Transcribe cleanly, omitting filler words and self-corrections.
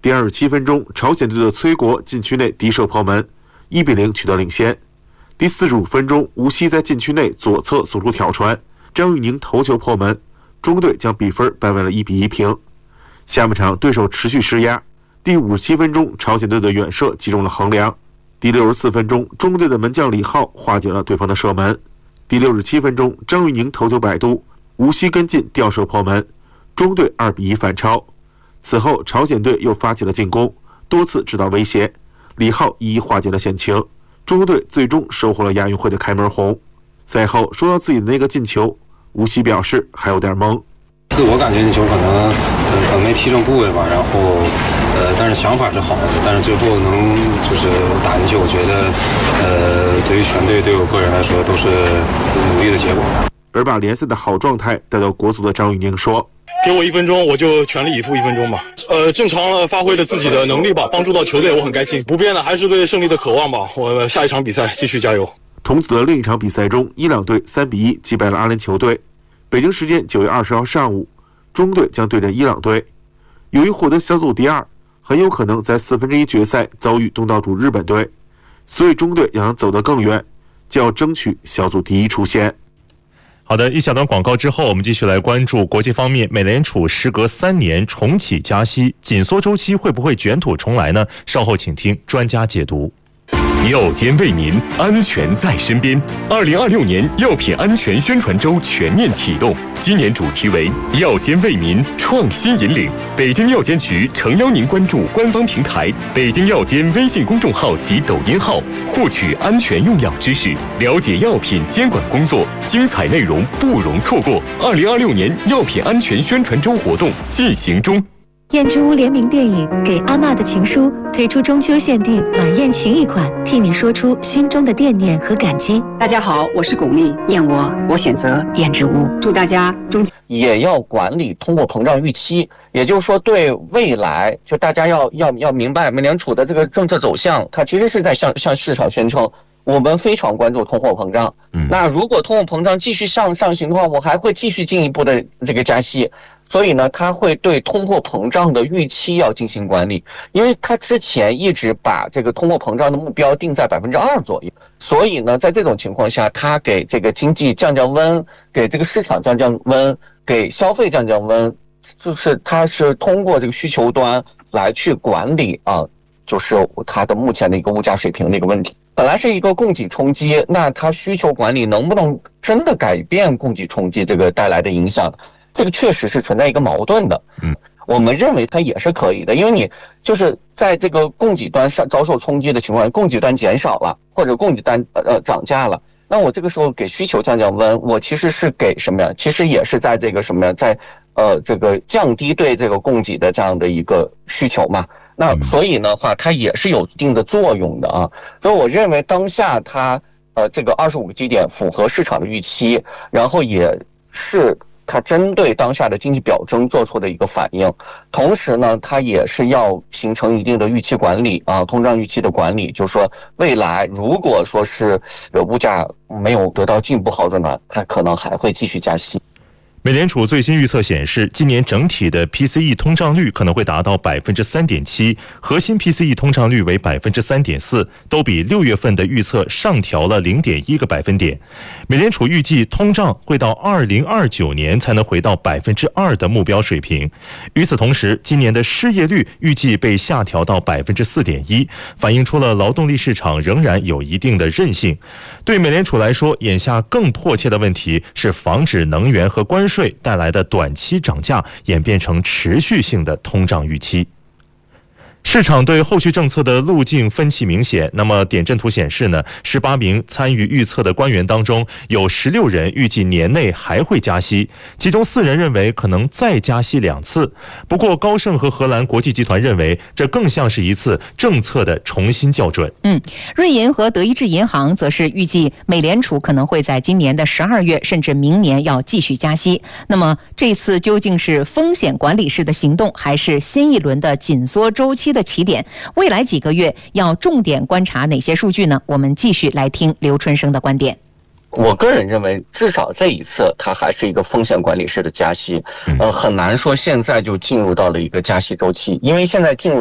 第27分钟，朝鲜队的崔国禁区内低射破门，1比0取得领先。第45分钟，吴曦在禁区内左侧送出挑传，张玉宁头球破门，中队将比分扳为了1比1平。下半场对手持续施压，第57分钟，朝鲜队的远射击中了横梁。第64分钟，中队的门将李浩化解了对方的射门。第67分钟，张玉宁头球摆渡，吴曦跟进吊射破门，中队2比1反超。此后，朝鲜队又发起了进攻，多次制造威胁，李浩一一化解了险情，中队最终收获了亚运会的开门红。赛后说到自己的那个进球，吴曦表示还有点懵。 自我感觉进球可能没踢正部位吧，然后但是想法是好的，但是最后能就是打进去，我觉得对于全队对我个人来说都是努力的结果。 而把联赛的好状态带到国足的张玉宁说：“ 给我1分钟，我就全力以赴1分钟吧。正常发挥了自己的能力吧，帮助到球队，我很开心。不变的还是对胜利的渴望吧。我下一场比赛继续加油。” 同组的另一场比赛中，伊朗队3比1击败了阿联酋队。北京时间9月20号上午，中队将对阵伊朗队。由于获得小组第2，很有可能在1/4决赛遭遇东道主日本队，所以中队要想走得更远，就要争取小组第1出线。 好的，一小段广告之后，我们继续来关注国际方面。美联储时隔3年重启加息，紧缩周期会不会卷土重来呢？稍后请听专家解读。 药监为民，安全在身边。2026年药品安全宣传周全面启动，今年主题为“药监为民，创新引领”。北京药监局诚邀您关注官方平台北京药监微信公众号及抖音号，获取安全用药知识，了解药品监管工作，精彩内容不容错过。2026年药品安全宣传周活动进行中。 燕之屋联名电影《给阿嬷的情书》推出中秋限定晚宴情谊款，替你说出心中的惦念和感激。 大家好，我是巩俐，燕我选择燕之屋。祝大家中秋也要管理通货膨胀预期，也就是说，对未来就大家要明白，美联储的这个政策走向，它其实是在向市场宣称，我们非常关注通货膨胀。那如果通货膨胀继续上行的话，我还会继续进一步的这个加息。所以呢，他会对通货膨胀的预期要进行管理，因为他之前一直把这个通货膨胀的目标定在2%左右，所以呢，在这种情况下，他给这个经济降温，给这个市场降温，给消费降温，就是他是通过这个需求端来去管理就是他的目前的一个物价水平的一个问题。本来是一个供给冲击，那他需求管理能不能真的改变供给冲击这个带来的影响？这个确实是存在一个矛盾的，我们认为它也是可以的，因为你就是在这个供给端上遭受冲击的情况下，供给端减少了，或者供给端涨价了，那我这个时候给需求降温，我其实是给什么呀？其实也是在这个什么呀，在这个降低对这个供给的这样的一个需求嘛。那所以的话，它也是有一定的作用的啊。所以我认为当下它这个25个基点符合市场的预期，然后也是它针对当下的经济表征做出的一个反应，同时呢，它也是要形成一定的预期管理通胀预期的管理，就是说未来如果说是物价没有得到进一步好转呢，它可能还会继续加息。 美联储最新预测显示，今年整体的 PCE 通胀率可能会达到 3.7%， 核心 PCE 通胀率为 3.4%， 都比6月份的预测上调了 0.1个百分点。美联储预计通胀会到2029年才能回到 2% 的目标水平。与此同时，今年的失业率预计被下调到 4.1%， 反映出了劳动力市场仍然有一定的韧性。对美联储来说，眼下更迫切的问题是防止能源和关税带来的短期涨价演变成持续性的通胀预期。市场对后续政策的路径分歧明显。那么点阵图显示呢，18名参与预测的官员当中，有16人预计年内还会加息，其中4人认为可能再加息2次。不过高盛和荷兰国际集团认为，这更像是一次政策的重新校准。 瑞银和德意志银行则是预计美联储可能会在今年的12月甚至明年要继续加息。那么这次究竟是风险管理式的行动，还是新一轮的紧缩周期的起点？未来几个月要重点观察哪些数据呢？我们继续来听刘春生的观点。 我个人认为，至少这一次它还是一个风险管理式的加息，很难说现在就进入到了一个加息周期，因为现在进入